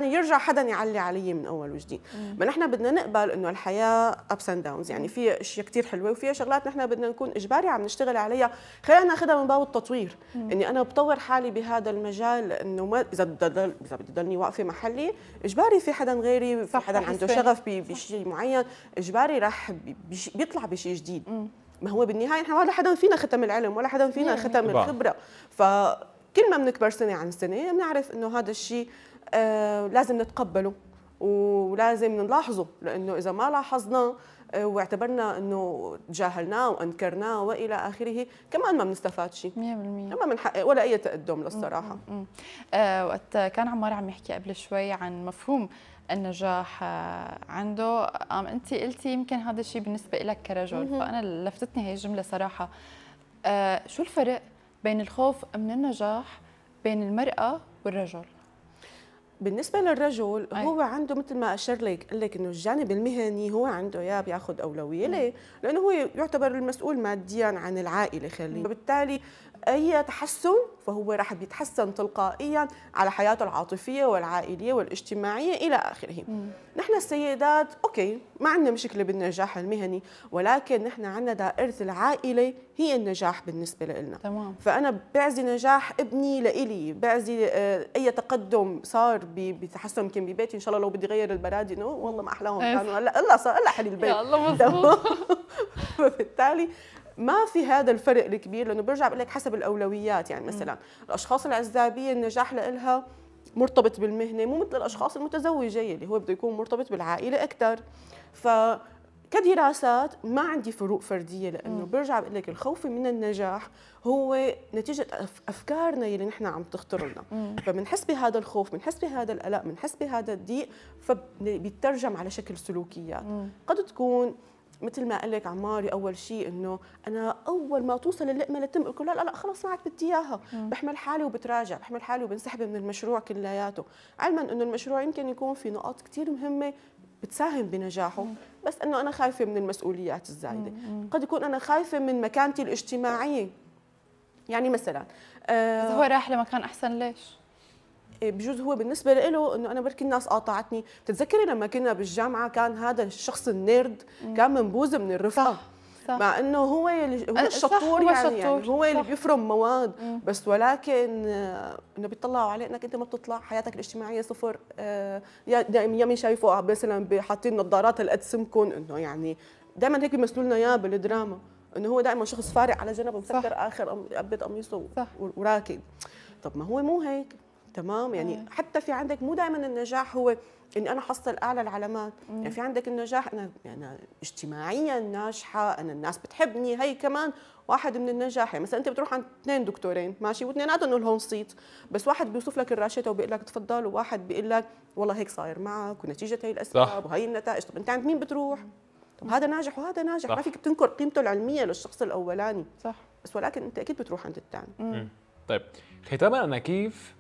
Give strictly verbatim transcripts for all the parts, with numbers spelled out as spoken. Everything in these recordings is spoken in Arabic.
يرجع حدا يعلي علي من اول وجديد. ما نحن بدنا نقبل انه الحياه ابس اند داونز، يعني في اشياء كثير حلوه وفي شغلات نحن بدنا نكون اجباري عم نشتغل عليها، خلينا ناخذها من باب التطوير. مم. اني انا بطور حالي بهذا المجال، لانه ما اذا بدي اذا بدي ضلني واقفه محلي اجباري في حدا غيري، في حدا عنده شغف بشيء معين، اجباري راح بيطلع بشيء جديد. مم. ما هو بالنهايه نحن ولا حدا فينا ختم العلم ولا حدا فينا ختم الخبره، فكل ما بنكبر سنه عن سنه بنعرف انه هذا الشيء آه لازم نتقبله ولازم نلاحظه، لانه اذا ما لاحظناه آه واعتبرنا انه تجاهلناه وانكرناه والى اخره كمان ما بنستفاد شيء مية بالمية، ما بنحقق ولا اي تقدم للصراحه. م -م -م. آه وقت كان عمار عم يحكي قبل شوي عن مفهوم النجاح عنده، عم انت قلتي يمكن هذا الشيء بالنسبه لك كرجل، فانا لفتتني هي الجمله صراحه. آه شو الفرق بين الخوف من النجاح بين المراه والرجل؟ بالنسبه للرجل أي. هو عنده مثل ما اشر لك قال لك انه الجانب المهني هو عنده يا بياخذ اولويه، ليه؟ لانه هو يعتبر المسؤول ماديا عن العائله، خليه وبالتالي اي تحسن فهو راح بيتحسن تلقائيا على حياته العاطفيه والعائليه والاجتماعيه الى اخره. مم. نحن السيدات اوكي ما عندنا مشكله بالنجاح المهني، ولكن نحن عندنا دائره العائله هي النجاح بالنسبه لنا. تمام. فانا بعزي نجاح ابني لإلي، بعزي اي تقدم صار بتحسن يمكن ببيتي، ان شاء الله لو بدي غير البراد انه والله ما احلاهم كانوا هلا هلا صار هلا حل البيت يا الله مظبوط. فبالتالي ما في هذا الفرق الكبير، لانه برجع بقول لك حسب الاولويات. يعني مثلا الاشخاص العزابيه النجاح لها مرتبط بالمهنه، مو مثل الاشخاص المتزوجه اللي هو بده يكون مرتبط بالعائله اكثر. ف كدراسات ما عندي فروق فرديه، لانه برجع بقول لك الخوف من النجاح هو نتيجه افكارنا اللي نحن عم تخطر لنا، فبنحس بهذا الخوف، بنحس بهذا القلق، بنحس بهذا الضيق، فبيترجم على شكل سلوكيات. قد تكون مثل ما قال لك عماري اول شيء انه انا اول ما توصل اللقمه لتم اقول لا لا لا خلص ما عاد بدي اياها، بحمل حالي وبتراجع، بحمل حالي وبنسحب من المشروع كلياته، علما انه المشروع يمكن يكون في نقاط كثير مهمه بتساهم بنجاحه، بس انه انا خايفه من المسؤوليات الزايده. قد يكون انا خايفه من مكانتي الاجتماعيه، يعني مثلا آه هو راح لمكان احسن ليش؟ بجوز هو بالنسبه له انه انا بركي الناس قاطعتني. بتتذكري لما كنا بالجامعه كان هذا الشخص النيرد كان منبوذ من الرفقه، صح. صح. مع انه هو هو الشطور، يعني, الشطور. يعني هو اللي بيفرم مواد، مم. بس ولكن انه بيطلعوا عليه انك انت ما بتطلع، حياتك الاجتماعيه صفر. آه يا يمين شايفه مثلا حاطين نظارات هالقد سمكن، انه يعني دائما هيك بيمثلوا لنا اياه بالدراما، انه هو دائما شخص فارق على جنب ومسكر اخر ابد قميصه وراكد. طب ما هو مو هيك، تمام؟ يعني أيه. حتى في عندك مو دائما النجاح هو اني انا حصل اعلى العلامات، مم. يعني في عندك النجاح انا يعني اجتماعيا ناجحه، انا الناس بتحبني، هي كمان واحد من النجاح. يعني مثلا انت بتروح عند اثنين دكتورين ماشي واثنيناتهم لهم صيت، بس واحد بيوصف لك الراشته وبيقول لك تفضل، وواحد بيقول لك والله هيك صاير معك ونتيجه هي الاسباب وهي النتائج. طب انت عند مين بتروح؟ طب هذا ناجح وهذا ناجح، صح. ما فيك تنكر قيمته العلميه للشخص الاولاني، صح، بس ولكن انت اكيد بتروح عند الثاني. طيب ختاما، انا كيف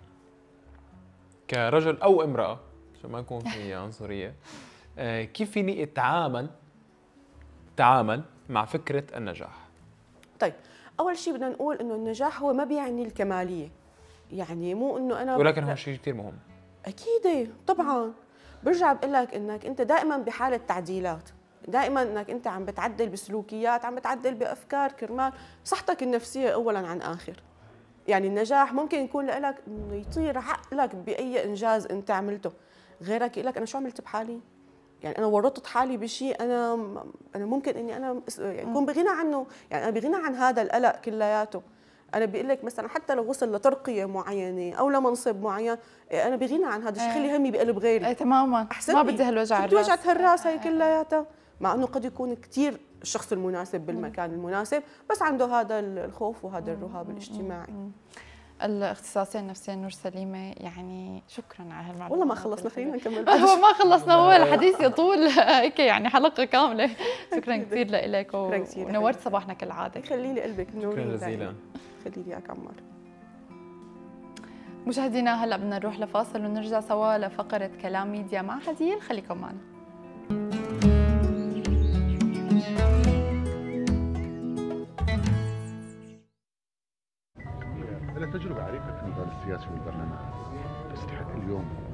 كرجل او امراه عشان ما يكون في عنصريه كيف فيني اتعامل تعامل مع فكره النجاح؟ طيب اول شيء بدنا نقول انه النجاح هو ما بيعني الكماليه، يعني مو انه انا ولكن هو شيء كثير مهم. اكيد طبعا. برجع بقول لك انك انت دائما بحاله تعديلات، دائما انك انت عم بتعدل بسلوكيات، عم بتعدل بافكار كرمال صحتك النفسيه اولا عن اخر. يعني النجاح ممكن يكون لك انه يطير عقلك باي انجاز انت عملته، غيرك يقول لك انا شو عملت بحالي؟ يعني انا ورطت حالي بشيء انا انا ممكن اني انا يعني اكون بغنى عنه، يعني انا بغنى عن هذا القلق كلياته. انا بقول لك مثلا حتى لو وصل لترقيه معينه او لمنصب معين، انا بغنى عن هذا الشيء، خلي همي بقلب غيري. اي تماما، ما بدي هالوجع الراس، وجعت هالراس هي كلياتها، مع انه قد يكون كثير الشخص المناسب بالمكان المناسب، بس عنده هذا الخوف وهذا الرهاب الاجتماعي. الاختصاصيه النفسيه نور سليمه، يعني شكرا على هالمعلومات. والله ما خلصنا، خلينا نكمل. هو ما خلصنا، هو الحديث يطول هيك يعني حلقه كامله. شكرا كثير لك ونورت صباحنا كالعاده. خلي لي قلبك نور. شكرا جزيلا. خلي لي اياك عمار. مشاهدينا هلا بدنا نروح لفاصل ونرجع سوا لفقره كلام ميديا مع هديل، خليكم معنا. أنا تجربة عريقة في النضال السياسي والبرلمان، تستحق اليوم